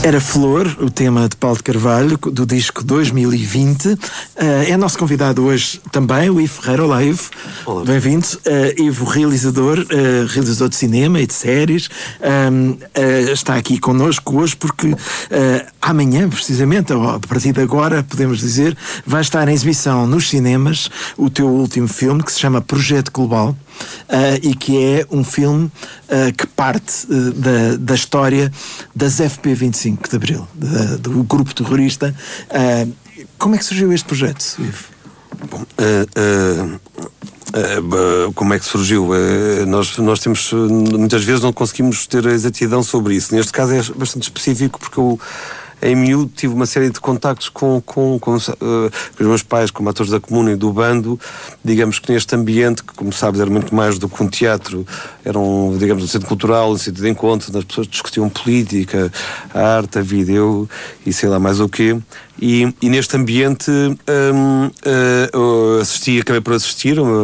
Era Flor, o tema de Paulo de Carvalho, do disco 2020. É nosso convidado hoje também, o Ivo Ferreira. Olá, Ivo. Olá. Bem-vindo. Ivo, realizador de cinema e de séries. Está aqui connosco hoje porque amanhã, precisamente, a partir de agora, podemos dizer, vai estar em exibição nos cinemas o teu último filme, que se chama Projeto Global. E que é um filme que parte da história das FP25 de Abril, do grupo terrorista. Como é que surgiu este projeto, Ivo? Bom, como é que surgiu? Nós temos, muitas vezes não conseguimos ter a exatidão sobre isso. Neste caso é bastante específico porque eu, em miúdo, tive uma série de contactos com os meus pais, como atores da Comuna e do Bando. Digamos que neste ambiente, que, como sabes, era muito mais do que um teatro, era um centro cultural, um sítio de encontro, onde as pessoas discutiam política, a arte, a vida, e sei lá mais o quê. E neste ambiente acabei por assistir a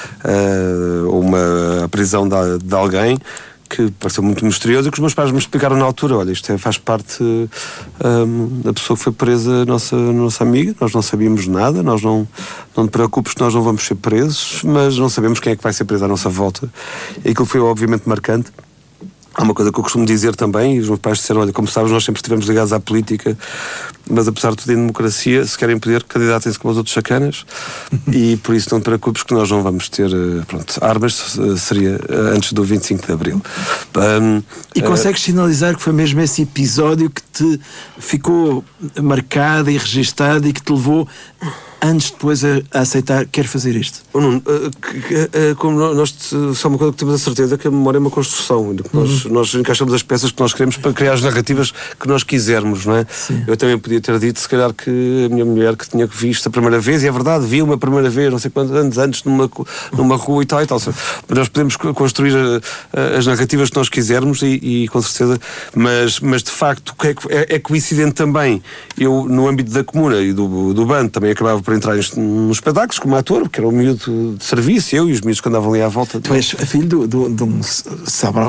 uma prisão de alguém que pareceu muito misterioso e que os meus pais me explicaram na altura: olha, isto faz parte da pessoa que foi presa, nossa amiga, nós não sabíamos nada, não te preocupes que nós não vamos ser presos, mas não sabemos quem é que vai ser preso à nossa volta. E aquilo foi obviamente marcante. Há uma coisa que eu costumo dizer também, e os meus pais disseram: olha, como sabes, nós sempre estivemos ligados à política, mas apesar de tudo, em democracia, se querem poder, candidatem-se como os outros sacanas, e por isso não te preocupes que nós não vamos ter armas, seria antes do 25 de Abril. E consegues sinalizar que foi mesmo esse episódio que te ficou marcado e registado e que te levou anos depois a aceitar, quero fazer isto? Como nós, só uma coisa que temos a certeza, que a memória é uma construção, que nós encaixamos as peças que nós queremos para criar as narrativas que nós quisermos, não é? Sim. Eu também podia ter dito, se calhar, que a minha mulher, que tinha visto a primeira vez, e é verdade, viu uma primeira vez, não sei quantos anos antes, numa rua e tal. Nós podemos construir as narrativas que nós quisermos e com certeza, mas de facto, é coincidente também. Eu, no âmbito da Comuna e do Bando, também acabava por entrar nos espetáculos como ator, porque era um miúdo de serviço, eu e os miúdos que andavam ali à volta. Tu és filho de um